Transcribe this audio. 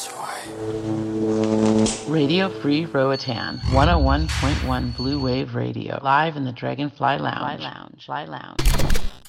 Radio Free Roatan, 101.1 Blue Wave Radio, live in the Dragonfly Lounge. Fly Lounge.